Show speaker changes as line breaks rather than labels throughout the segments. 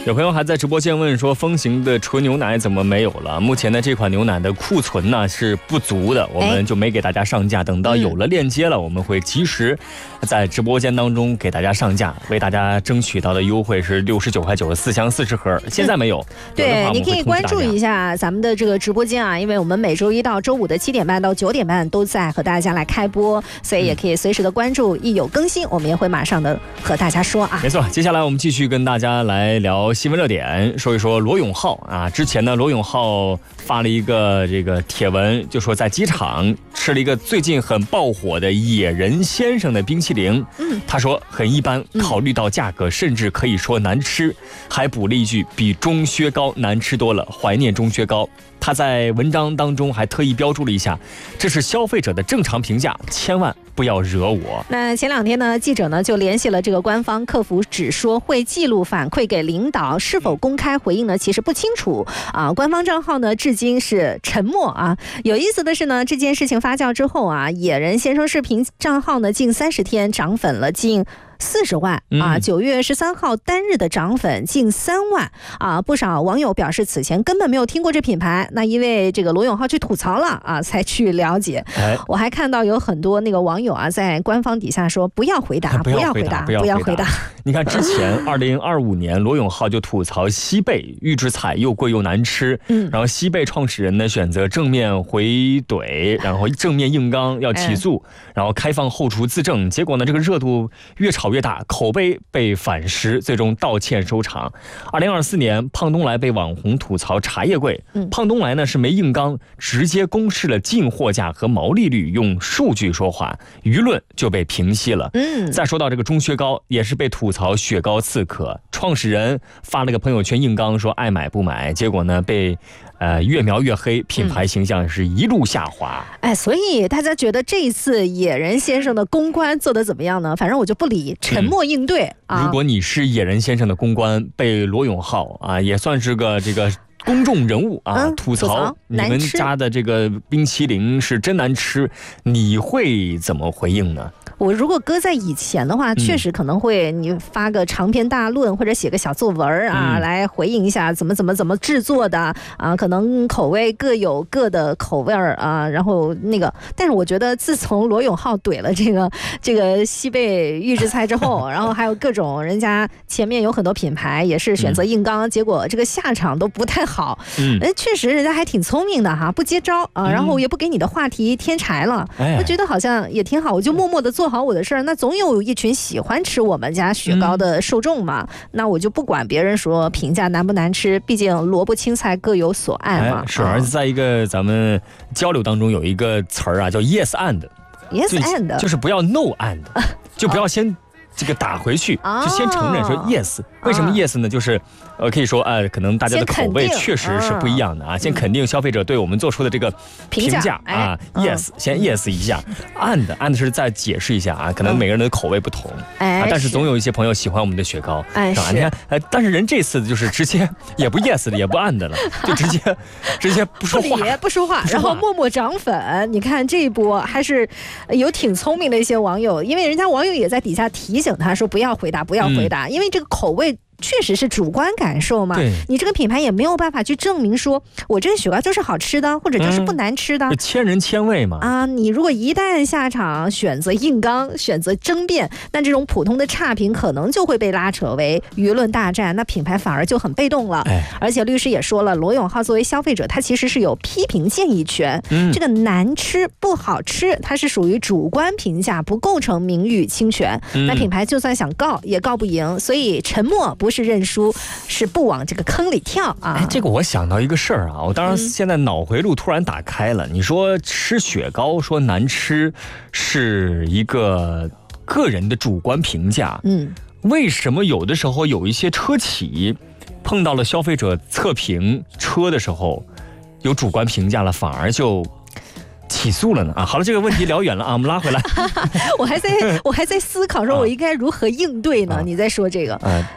有朋友还在直播间问说，风行的纯牛奶怎么没有了？目前呢，这款牛奶的库存呢是不足的，我们就没给大家上架。等到有了链接了，我们会及时在直播间当中给大家上架，为大家争取到的优惠是69块9，4箱40盒，现在没有。
对，你可以关注一下咱们的这个直播间啊，因为我们每周一到周五的7点半到9点半都在和大家来开播，所以也可以随时的关注，一有更新我们也会马上的和大家说啊。
没错，接下来我们继续跟大家来聊新闻热点，说一说罗永浩啊。之前呢，罗永浩发了一个这个帖文，就说在机场吃了一个最近很爆火的野人先生的冰淇淋。他说很一般，考虑到价格，甚至可以说难吃，还补了一句比钟薛高难吃多了，怀念钟薛高。他在文章当中还特意标注了一下，这是消费者的正常评价，千万不要惹我。
那前2天呢，记者呢就联系了这个官方客服，只说会记录反馈给领导，是否公开回应呢？其实不清楚啊。官方账号呢至今是沉默啊。有意思的是呢，这件事情发酵之后啊，野人先生视频账号呢近30天涨粉了近40万啊！9月13号单日的涨粉近3万啊！不少网友表示此前根本没有听过这品牌，那因为这个罗永浩去吐槽了啊，才去了解。我还看到有很多那个网友啊，在官方底下说不要回答，不要回答，不要回答。
你看之前2025年罗永浩就吐槽西贝预制菜又贵又难吃，然后西贝创始人呢选择正面回怼，然后正面硬刚要起诉，然后开放后厨自证，结果呢这个热度越炒越大，口碑被反噬，最终道歉收场。2024年，胖东来被网红吐槽茶叶贵，胖东来呢是没硬刚，直接公示了进货价和毛利率，用数据说话，舆论就被平息了。再说到这个钟薛高，也是被吐槽雪糕刺客，创始人发了个朋友圈硬刚说爱买不买，结果呢被越描越黑，品牌形象是一路下滑。
所以大家觉得这一次野人先生的公关做得怎么样呢？反正我就不理，沉默应对啊。
如果你是野人先生的公关，被罗永浩啊，也算是个这个公众人物啊，吐槽你们家的这个冰淇淋是真难吃，你会怎么回应呢？
我如果搁在以前的话，确实可能会你发个长篇大论或者写个小作文啊，来回应一下怎么制作的啊，可能口味各有各的口味啊，然后那个，但是我觉得自从罗永浩怼了这个西贝预制菜之后，然后还有各种人家前面有很多品牌也是选择硬刚，结果这个下场都不太好。确实人家还挺聪明的哈，不接招啊，然后也不给你的话题添柴了，我觉得好像也挺好，我就默默的做好我的事儿，那总有一群喜欢吃我们家雪糕的受众嘛，那我就不管别人说评价难不难吃，毕竟萝卜青菜各有所爱嘛。
是，而且在一个咱们交流当中有一个词儿啊，叫 yes and。yes and 就是不要 no and， 就不要先这个打回去，就先承认说 yes。为什么 yes 呢？就是可以说可能大家的口味确实是不一样的啊。先肯定消费者对我们做出的这个评价啊，yes，先 yes 一下 ，and 是再解释一下啊，可能每个人的口味不同啊，但是总有一些朋友喜欢我们的雪糕，是吧？你看，但是人这次就是直接也不 yes 了，也不 and 了，就直接不说话，
不说话，然后默默涨粉。你看这一波还是有挺聪明的一些网友，因为人家网友也在底下提醒他说不要回答，不要回答，因为这个口味确实是主观感受嘛，你这个品牌也没有办法去证明说我这个雪糕就是好吃的，或者就是不难吃的，
千人千味嘛。
啊，你如果一旦下场选择硬刚，选择争辩，那这种普通的差评可能就会被拉扯为舆论大战，那品牌反而就很被动了。而且律师也说了，罗永浩作为消费者，他其实是有批评建议权，这个难吃不好吃，它是属于主观评价，不构成名誉侵权。那品牌就算想告也告不赢，所以沉默不是认输，是不往这个坑里跳啊。
这个我想到一个事儿啊，我当然现在脑回路突然打开了。你说吃雪糕说难吃是一个个人的主观评价，为什么有的时候有一些车企碰到了消费者测评车的时候有主观评价了，反而就起诉了呢？好了，这个问题聊远了啊，我们拉回来。
我还在思考说我应该如何应对呢？你在说这个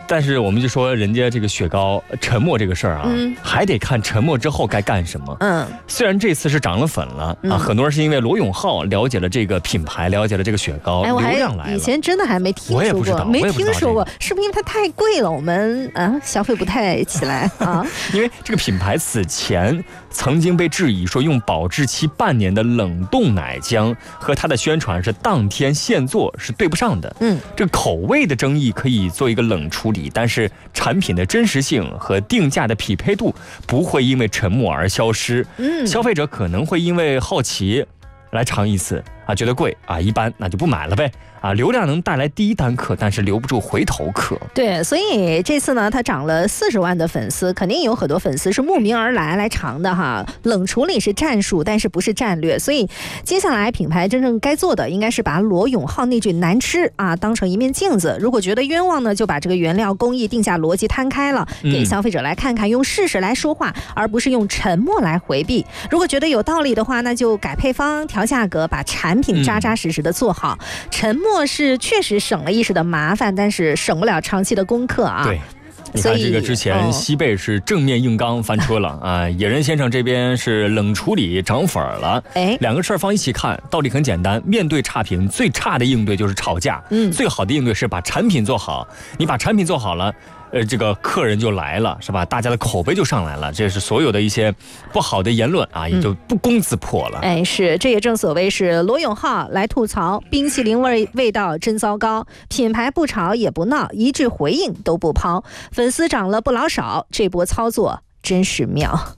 但是我们就说人家这个雪糕沉没这个事儿啊，还得看沉没之后该干什么。虽然这次是涨了粉了啊，很多人是因为罗永浩了解了这个品牌，了解了这个雪糕，流量来了。
以前真的还没听说过，没听说过，是不是因为它太贵了，我们消费不太起来啊？
因为这个品牌此前曾经被质疑说用保质期半年的冷冻奶浆和它的宣传是当天现做是对不上的。这个口味的争议可以做一个冷处理，但是产品的真实性和定价的匹配度不会因为沉默而消失。消费者可能会因为好奇来尝一次啊，觉得贵啊，一般那就不买了呗。流量能带来第一单客，但是留不住回头客。
对，所以这次呢，它涨了40万的粉丝，肯定有很多粉丝是慕名而来尝的哈。冷处理是战术，但是不是战略。所以接下来品牌真正该做的，应该是把罗永浩那句难吃啊当成一面镜子。如果觉得冤枉呢，就把这个原料工艺、定价逻辑摊开了，给消费者来看看，用事实来说话，而不是用沉默来回避。如果觉得有道理的话，那就改配方、调价格，把产品扎扎实实的做好。沉默是确实省了一时的麻烦，但是省不了长期的功课啊。
对，你看这个之前西贝是正面硬刚翻车了啊，野人先生这边是冷处理涨粉了。两个事儿放一起看，道理很简单，面对差评，最差的应对就是吵架，最好的应对是把产品做好。你把产品做好了，这个客人就来了，是吧？大家的口碑就上来了，这是所有的一些不好的言论啊，也就不攻自破了。
是，这也正所谓是罗永浩来吐槽冰淇淋味道真糟糕，品牌不吵也不闹，一句回应都不抛，粉丝涨了不老少，这波操作真是妙。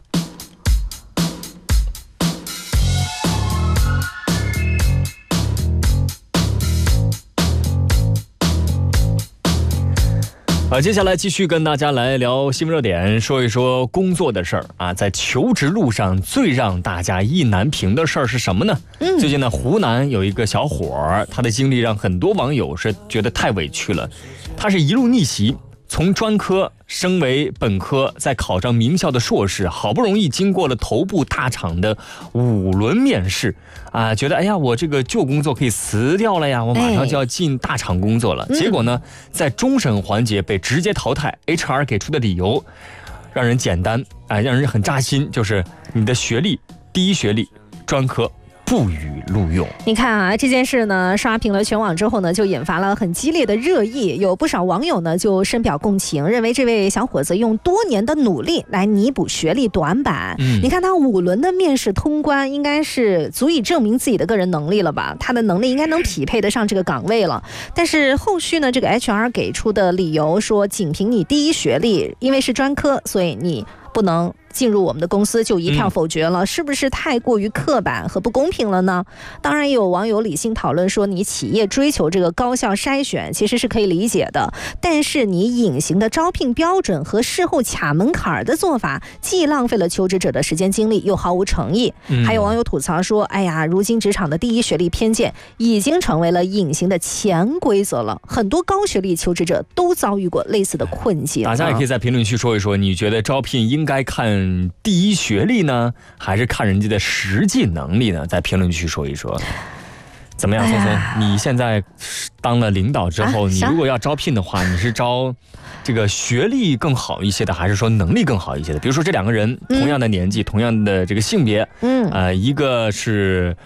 接下来继续跟大家来聊新闻热点，说一说工作的事儿啊。在求职路上最让大家意难平的事儿是什么呢？最近呢，湖南有一个小伙儿，他的经历让很多网友是觉得太委屈了。他是一路逆袭，从专科升为本科，再考上名校的硕士，好不容易经过了头部大厂的5轮面试啊，觉得哎呀，我这个旧工作可以辞掉了呀，我马上就要进大厂工作了。结果呢，在终审环节被直接淘汰。HR 给出的理由让人简单，让人很扎心，就是你的学历，第一学历，专科不予录用。
你看啊，这件事呢刷屏了全网之后呢，就引发了很激烈的热议。有不少网友呢就深表共情，认为这位小伙子用多年的努力来弥补学历短板。你看他5轮的面试通关，应该是足以证明自己的个人能力了吧？他的能力应该能匹配得上这个岗位了。但是后续呢，这个 HR 给出的理由说，仅凭你第一学历，因为是专科，所以你不能进入我们的公司，就一票否决了，是不是太过于刻板和不公平了呢？当然也有网友理性讨论说，你企业追求这个高效筛选其实是可以理解的，但是你隐形的招聘标准和事后卡门槛的做法，既浪费了求职者的时间精力，又毫无诚意。还有网友吐槽说，哎呀，如今职场的第一学历偏见已经成为了隐形的潜规则了，很多高学历求职者都遭遇过类似的困境。
大家也可以在评论区说一说，你觉得招聘应该看第一学历呢，还是看人家的实际能力呢？在评论区说一说。怎么样，松松？你现在当了领导之后，你如果要招聘的话，你是招这个学历更好一些的，还是说能力更好一些的？比如说这2个人同样的年纪，同样的这个性别，一个是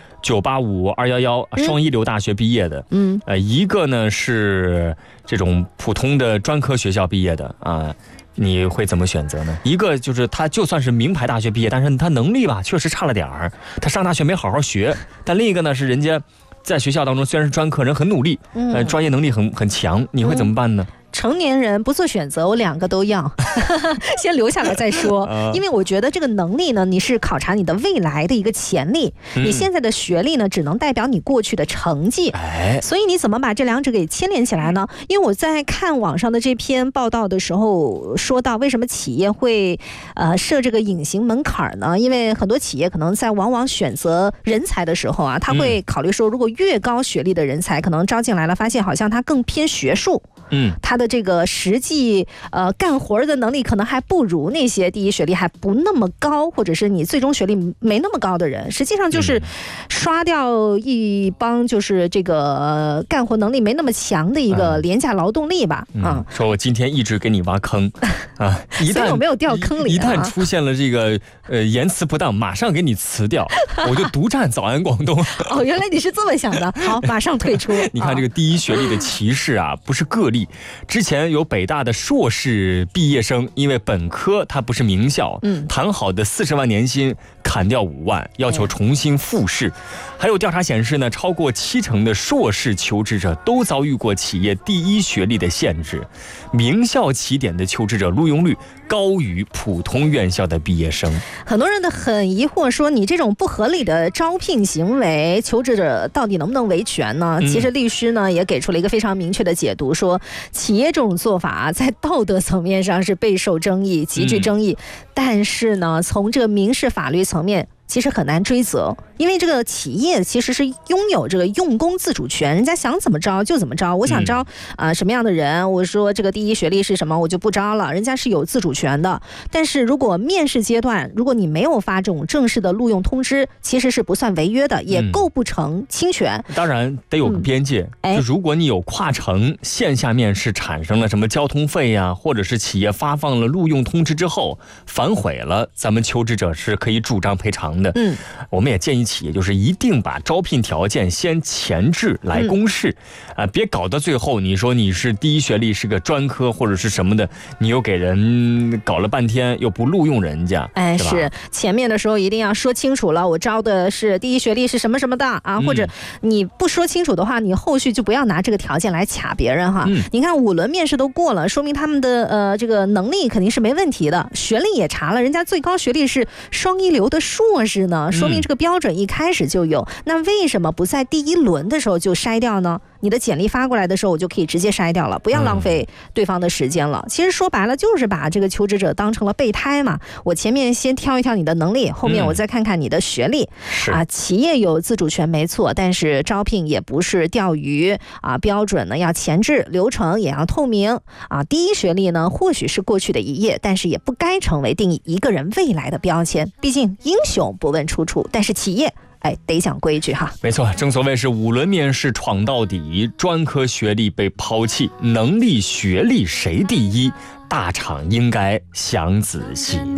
985、211双一流大学毕业的，一个呢是这种普通的专科学校毕业的啊。你会怎么选择呢？一个就是他就算是名牌大学毕业，但是他能力吧确实差了点儿，他上大学没好好学。但另一个呢是人家在学校当中虽然是专科，人很努力，专业能力很强，你会怎么办呢？
成年人不做选择，我2个都要先留下来再说。因为我觉得这个能力呢，你是考察你的未来的一个潜力，你现在的学历呢只能代表你过去的成绩，所以你怎么把这2者给牵连起来呢？因为我在看网上的这篇报道的时候说到，为什么企业会设这个隐形门槛呢？因为很多企业可能在往往选择人才的时候啊，他会考虑说，如果越高学历的人才可能招进来了，发现好像他更偏学术，他的这个实际干活的能力可能还不如那些第一学历还不那么高，或者是你最终学历没那么高的人，实际上就是刷掉一帮就是这个干活能力没那么强的一个廉价劳动力吧。
说我今天一直给你挖坑啊，
所以我没有掉坑里，
一旦出现了这个言辞不当，马上给你辞掉，我就独占早安广东。
哦，原来你是这么想的，好，马上退出。
你看这个第一学历的歧视啊，不是个例。之前有北大的硕士毕业生，因为本科他不是名校，谈好的40万年薪砍掉5万，要求重新复试。还有调查显示呢，超过70%的硕士求职者都遭遇过企业第一学历的限制，名校起点的求职者录用率高于普通院校的毕业生。
很多人都很疑惑说，你这种不合理的招聘行为，求职者到底能不能维权呢？其实律师呢也给出了一个非常明确的解读，说企业这种做法在道德层面上是备受争议，极具争议，但是呢，从这个民事法律层面其实很难追责，因为这个企业其实是拥有这个用工自主权，人家想怎么招就怎么招。我想招什么样的人，我说这个第一学历是什么，我就不招了，人家是有自主权的。但是如果面试阶段，如果你没有发这种正式的录用通知，其实是不算违约的，也构不成侵权。
当然得有个边界，就如果你有跨城线下面试产生了什么交通费呀，或者是企业发放了录用通知之后反悔了，咱们求职者是可以主张赔偿的。我们也建议企业就是一定把招聘条件先前置来公示，别搞到最后你说你是第一学历是个专科或者是什么的，你又给人搞了半天又不录用人家，
是前面的时候一定要说清楚了，我招的是第一学历是什么什么的啊，或者你不说清楚的话，你后续就不要拿这个条件来卡别人哈。你看5轮面试都过了，说明他们的这个能力肯定是没问题的，学历也查了，人家最高学历是双一流的硕士呢。说明这个标准一开始就有，那为什么不在第1轮的时候就筛掉呢？你的简历发过来的时候，我就可以直接筛掉了，不要浪费对方的时间了。其实说白了就是把这个求职者当成了备胎嘛，我前面先挑一挑你的能力，后面我再看看你的学历。企业有自主权没错，但是招聘也不是钓鱼啊，标准呢要前置，流程也要透明啊。第一学历呢或许是过去的一页，但是也不该成为定义一个人未来的标签，毕竟英雄不问出处，但是企业得讲规矩哈。
没错，正所谓是5轮面试闯到底，专科学历被抛弃，能力学历谁第一？大厂应该想仔细。